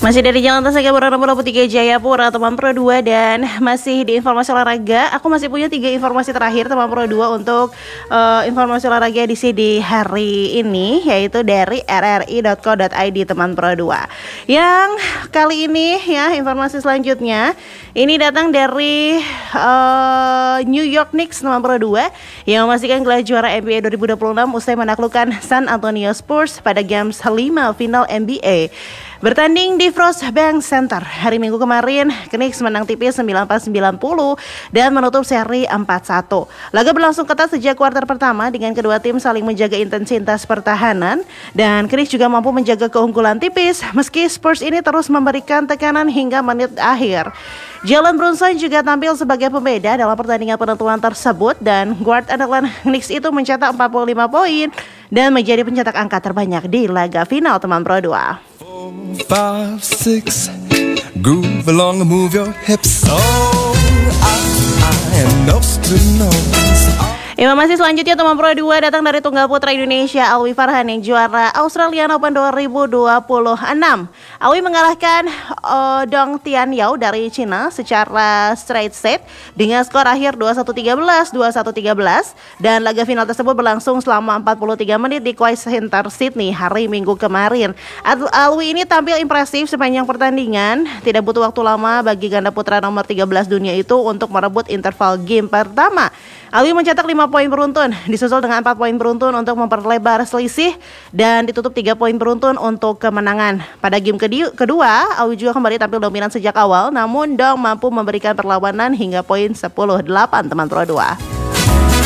Masih dari Jalan Tasega Pura 3 Jayapura, teman Pro 2, dan masih di informasi olahraga. Aku masih punya 3 informasi terakhir teman Pro 2 untuk informasi olahraga edisi di hari ini, yaitu dari rri.co.id teman Pro 2. Yang kali ini ya, informasi selanjutnya ini datang dari New York Knicks teman Pro 2 yang memastikan gelar juara NBA 2026 usai menaklukkan San Antonio Spurs pada Games 5 final NBA. Bertanding di Frost Bank Center hari Minggu kemarin, Knicks menang tipis 94-90 dan menutup seri 4-1. Laga berlangsung ketat sejak kuarter pertama dengan kedua tim saling menjaga intensitas pertahanan, dan Knicks juga mampu menjaga keunggulan tipis meski Spurs ini terus memberikan tekanan hingga menit akhir. Jalen Brunson juga tampil sebagai pembeda dalam pertandingan penentuan tersebut, dan guard andalan Knicks itu mencetak 45 poin dan menjadi pencetak angka terbanyak di laga final teman Pro 2. 5, 6, groove along and move your hips. Oh, I am nose to nose. Informasi selanjutnya teman Pro 2 datang dari tunggal putra Indonesia Alwi Farhan yang juara Australian Open 2026. Alwi mengalahkan Dong Tianyao dari Cina secara straight set dengan skor akhir 21-13, 21-13, dan laga final tersebut berlangsung selama 43 menit di Queen's Center Sydney hari Minggu kemarin. Alwi ini tampil impresif sepanjang pertandingan, tidak butuh waktu lama bagi ganda putra nomor 13 dunia itu untuk merebut interval game pertama. Alwi mencetak 5 poin beruntun, disusul dengan 4 poin beruntun untuk memperlebar selisih, dan ditutup 3 poin beruntun untuk kemenangan. Pada game kedua, Alwi juga kembali tampil dominan sejak awal, namun Dong mampu memberikan perlawanan hingga poin 10-8 teman Pro 2.